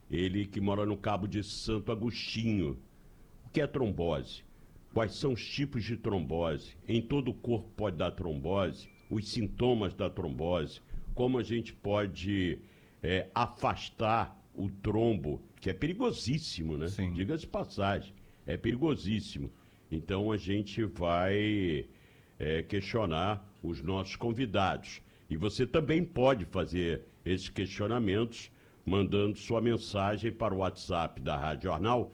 ele que mora no Cabo de Santo Agostinho. O que é trombose? Quais são os tipos de trombose? Em todo o corpo pode dar trombose, os sintomas da trombose, como a gente pode afastar o trombo, que é perigosíssimo, né? Sim. Diga-se de passagem, é perigosíssimo. Então a gente vai questionar os nossos convidados. E você também pode fazer esses questionamentos mandando sua mensagem para o WhatsApp da Rádio Jornal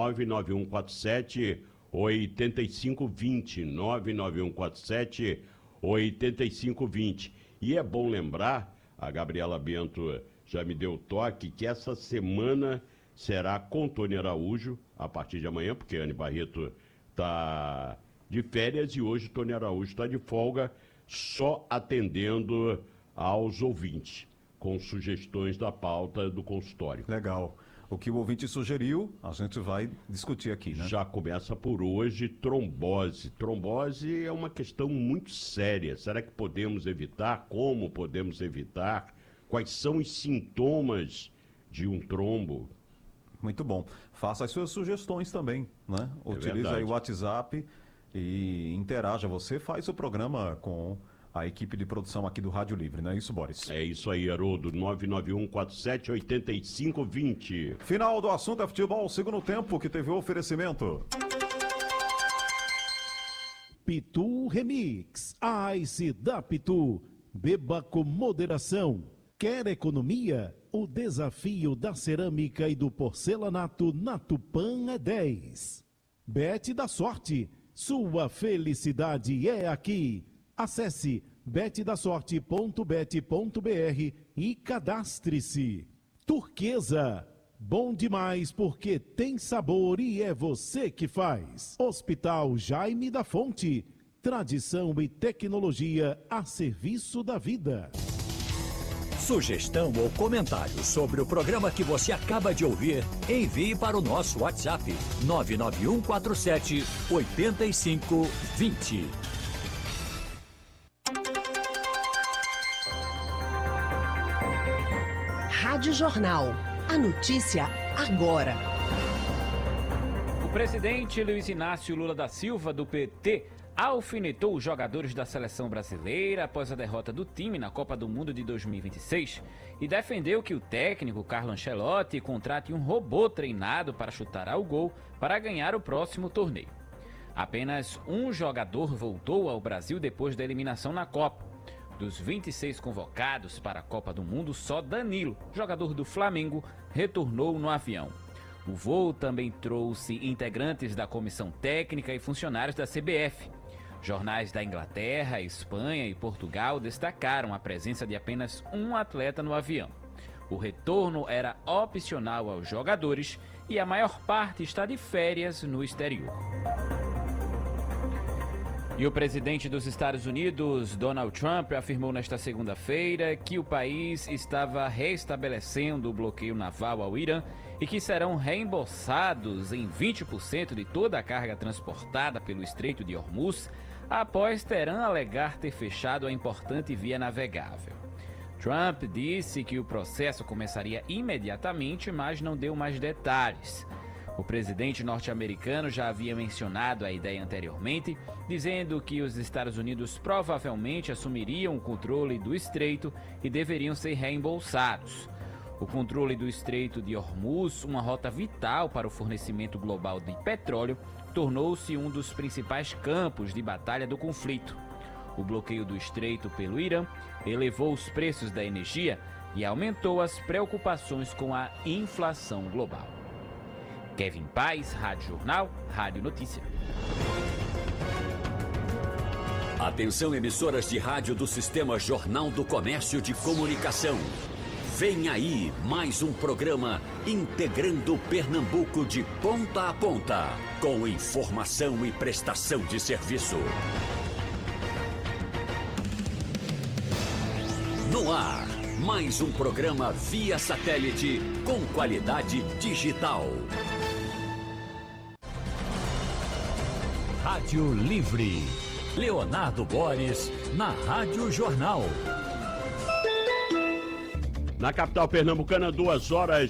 99147 8520, 99147 8520. E é bom lembrar, a Gabriela Bento já me deu o toque, que essa semana será com Tony Araújo, a partir de amanhã, porque Anne Barreto está de férias e hoje Tony Araújo está de folga, só atendendo aos ouvintes, com sugestões da pauta do consultório. Legal. O que o ouvinte sugeriu, a gente vai discutir aqui, né? Já começa por hoje, trombose. Trombose é uma questão muito séria. Será que podemos evitar? Como podemos evitar? Quais são os sintomas de um trombo? Muito bom. Faça as suas sugestões também, né? Utilize aí o WhatsApp e interaja. Você faz o programa com a equipe de produção aqui do Rádio Livre, não é isso, Boris? É isso aí, Haroldo. 991478520. Final do assunto é futebol, segundo tempo, que teve o oferecimento. Pitu Remix, a Ice da Pitu. Beba com moderação. Quer economia? O desafio da cerâmica e do porcelanato na Tupã é 10. Bet da Sorte. Sua felicidade é aqui. Acesse betdasorte.bet.br e cadastre-se. Turquesa. Bom demais porque tem sabor e é você que faz. Hospital Jaime da Fonte. Tradição e tecnologia a serviço da vida. Sugestão ou comentário sobre o programa que você acaba de ouvir, envie para o nosso WhatsApp 99147 8520. Rádio Jornal. A notícia agora. O presidente Luiz Inácio Lula da Silva, do PT, alfinetou os jogadores da seleção brasileira após a derrota do time na Copa do Mundo de 2026 e defendeu que o técnico Carlo Ancelotti contrate um robô treinado para chutar ao gol para ganhar o próximo torneio. Apenas um jogador voltou ao Brasil depois da eliminação na Copa. Dos 26 convocados para a Copa do Mundo, só Danilo, jogador do Flamengo, retornou no avião. O voo também trouxe integrantes da comissão técnica e funcionários da CBF. Jornais da Inglaterra, Espanha e Portugal destacaram a presença de apenas um atleta no avião. O retorno era opcional aos jogadores e a maior parte está de férias no exterior. E o presidente dos Estados Unidos, Donald Trump, afirmou nesta segunda-feira que o país estava restabelecendo o bloqueio naval ao Irã e que serão reembolsados em 20% de toda a carga transportada pelo Estreito de Hormuz após Teherã alegar ter fechado a importante via navegável. Trump disse que o processo começaria imediatamente, mas não deu mais detalhes. O presidente norte-americano já havia mencionado a ideia anteriormente, dizendo que os Estados Unidos provavelmente assumiriam o controle do estreito e deveriam ser reembolsados. O controle do Estreito de Hormuz, uma rota vital para o fornecimento global de petróleo, tornou-se um dos principais campos de batalha do conflito. O bloqueio do estreito pelo Irã elevou os preços da energia e aumentou as preocupações com a inflação global. Kevin Paz, Rádio Jornal, Rádio Notícia. Atenção, emissoras de rádio do Sistema Jornal do Comércio de Comunicação. Vem aí mais um programa integrando Pernambuco de ponta a ponta, com informação e prestação de serviço. No ar, mais um programa via satélite com qualidade digital. Rádio Livre. Leonardo Boris, na Rádio Jornal. Na capital pernambucana, 2 horas